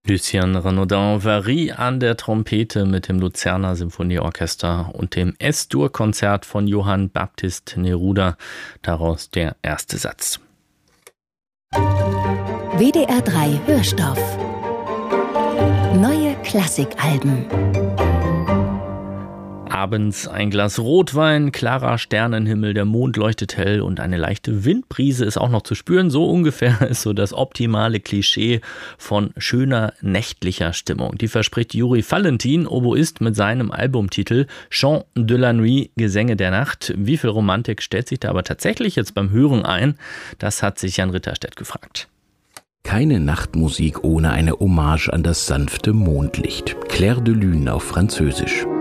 Lucien Renaudin Varie an der Trompete mit dem Luzerner Symphonieorchester und dem S-Dur-Konzert von Johann Baptist Neruda. Daraus der erste Satz. WDR 3 Hörstoff. Neue Klassikalben. Abends ein Glas Rotwein, klarer Sternenhimmel, der Mond leuchtet hell und eine leichte Windbrise ist auch noch zu spüren. So ungefähr ist so das optimale Klischee von schöner nächtlicher Stimmung. Die verspricht Juri Valentin, Oboist, mit seinem Albumtitel Chants de la Nuit, Gesänge der Nacht. Wie viel Romantik stellt sich da aber tatsächlich jetzt beim Hören ein? Das hat sich Jan Ritterstedt gefragt. Keine Nachtmusik ohne eine Hommage an das sanfte Mondlicht. Clair de Lune auf Französisch.